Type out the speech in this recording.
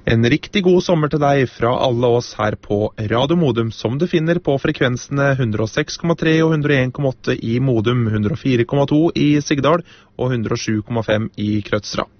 En riktig god sommer til deg fra alle oss her på Radio Modum, som du finner på frekvensene 106,3 og 101,8 i Modum, 104,2 i Sigdal og 107,5 i Krødsra.